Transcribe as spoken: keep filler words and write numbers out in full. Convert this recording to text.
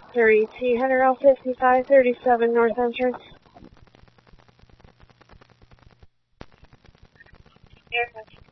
three T Hunter L fifty-five thirty-seven North Entrance. Air